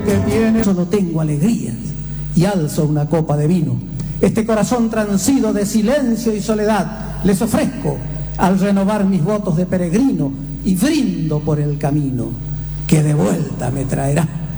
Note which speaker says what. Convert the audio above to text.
Speaker 1: el que tiene. Solo tengo alegrías y alzo una copa de vino. Este corazón transido de silencio y soledad les ofrezco al renovar mis votos de peregrino y brindo por el camino que de vuelta me traerá.